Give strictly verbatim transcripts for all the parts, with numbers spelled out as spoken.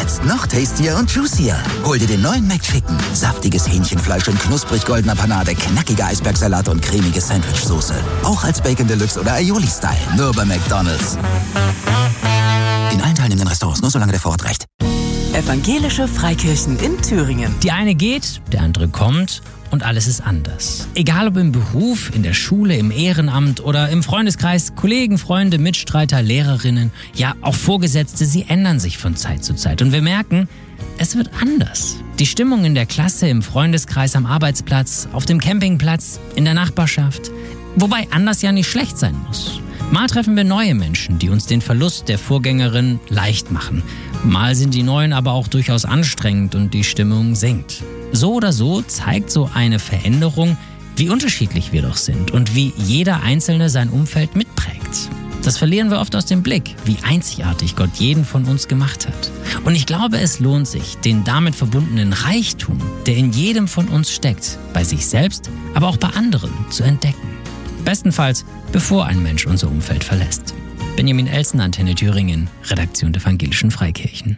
Jetzt noch tastier und juicier. Hol dir den neuen McChicken. Saftiges Hähnchenfleisch in knusprig goldener Panade, knackiger Eisbergsalat und cremige Sandwichsoße. Auch als Bacon Deluxe oder Aioli-Style. Nur bei McDonald's. In allen teilnehmenden Restaurants, nur solange der Vorort reicht. Evangelische Freikirchen in Thüringen. Die eine geht, der andere kommt und alles ist anders. Egal ob im Beruf, in der Schule, im Ehrenamt oder im Freundeskreis, Kollegen, Freunde, Mitstreiter, Lehrerinnen, ja auch Vorgesetzte, sie ändern sich von Zeit zu Zeit. Und wir merken, es wird anders. Die Stimmung in der Klasse, im Freundeskreis, am Arbeitsplatz, auf dem Campingplatz, in der Nachbarschaft. Wobei anders ja nicht schlecht sein muss. Mal treffen wir neue Menschen, die uns den Verlust der Vorgängerin leicht machen. Mal sind die neuen aber auch durchaus anstrengend und die Stimmung sinkt. So oder so zeigt so eine Veränderung, wie unterschiedlich wir doch sind und wie jeder Einzelne sein Umfeld mitprägt. Das verlieren wir oft aus dem Blick, wie einzigartig Gott jeden von uns gemacht hat. Und ich glaube, es lohnt sich, den damit verbundenen Reichtum, der in jedem von uns steckt, bei sich selbst, aber auch bei anderen zu entdecken. Bestenfalls, bevor ein Mensch unser Umfeld verlässt. Benjamin Elsen, Antenne Thüringen, Redaktion der Evangelischen Freikirchen.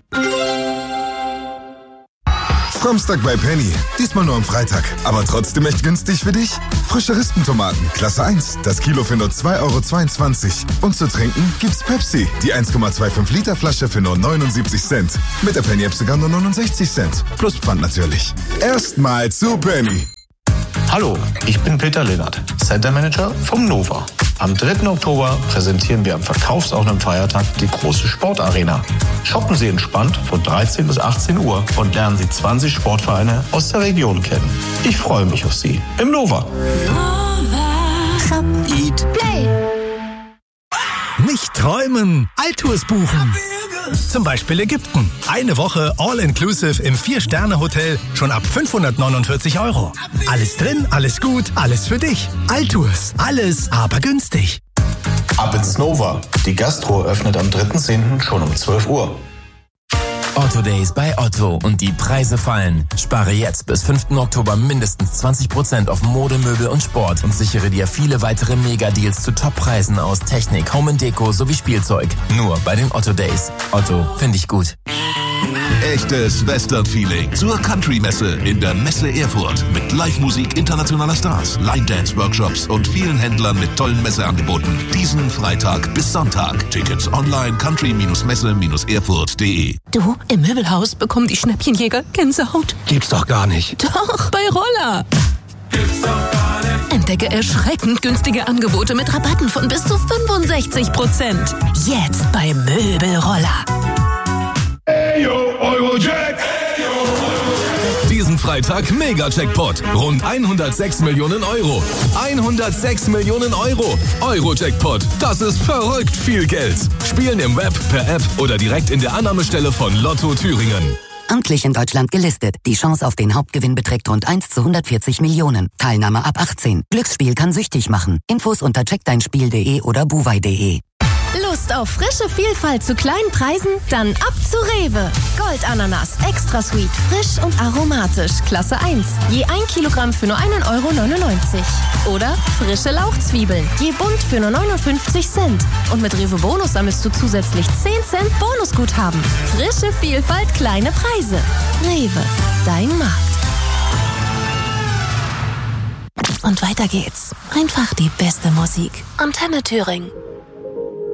Samstag bei Penny. Diesmal nur am Freitag. Aber trotzdem echt günstig für dich? Frische Rispentomaten, Klasse eins. Das Kilo für nur zwei Euro zweiundzwanzig. Und zu trinken gibt's Pepsi. Die eins Komma fünfundzwanzig Liter Flasche für nur neunundsiebzig Cent. Mit der Penny-App sogar nur neunundsechzig Cent. Plus Pfand natürlich. Erstmal zu Penny. Hallo, ich bin Peter Lennart, Center Manager vom Nova. Am dritten Oktober präsentieren wir am verkaufsoffenen Feiertag die große Sportarena. Shoppen Sie entspannt von dreizehn bis achtzehn Uhr und lernen Sie zwanzig Sportvereine aus der Region kennen. Ich freue mich auf Sie im Nova. Shop, Eat, Play. Nicht träumen, Altours buchen. Zum Beispiel Ägypten. Eine Woche All-Inclusive im Vier-Sterne-Hotel schon ab fünfhundertneunundvierzig Euro. Alles drin, alles gut, alles für dich. Altours, alles aber günstig. Ab ins Nova. Die Gastro öffnet am dritten zehnten schon um zwölf Uhr. Otto Days bei Otto und die Preise fallen. Spare jetzt bis fünften Oktober mindestens zwanzig Prozent auf Mode, Möbel und Sport und sichere dir viele weitere Megadeals zu Toppreisen aus Technik, Home and Deko sowie Spielzeug. Nur bei den Otto Days. Otto, finde ich gut. Echtes Western-Feeling zur Country-Messe in der Messe Erfurt. Mit Live-Musik internationaler Stars, Line-Dance-Workshops und vielen Händlern mit tollen Messeangeboten. Diesen Freitag bis Sonntag. Tickets online country-messe-erfurt punkt de. Du, im Möbelhaus bekommen die Schnäppchenjäger Gänsehaut. Gibt's doch gar nicht. Doch, bei Roller. Entdecke erschreckend günstige Angebote mit Rabatten von bis zu fünfundsechzig Prozent. Jetzt bei Möbelroller. Eyo, Eurojack! Diesen Freitag Mega-Jackpot. Rund hundertsechs Millionen Euro. hundertsechs Millionen Euro. Euro-Jackpot. Das ist verrückt viel Geld. Spielen im Web, per App oder direkt in der Annahmestelle von Lotto Thüringen. Amtlich in Deutschland gelistet. Die Chance auf den Hauptgewinn beträgt rund eins zu hundertvierzig Millionen. Teilnahme ab achtzehn. Glücksspiel kann süchtig machen. Infos unter check dein spiel punkt de oder buwei punkt de. Lust auf frische Vielfalt zu kleinen Preisen? Dann ab zu Rewe. Goldananas, extra sweet, frisch und aromatisch, Klasse eins. Je ein Kilogramm für nur einen Euro neunundneunzig. Oder frische Lauchzwiebeln, je bunt für nur neunundfünfzig Cent. Und mit Rewe Bonus sammelst du zusätzlich zehn Cent Bonusguthaben. Frische Vielfalt, kleine Preise. Rewe, dein Markt. Und weiter geht's. Einfach die beste Musik. Antenne Thüringen.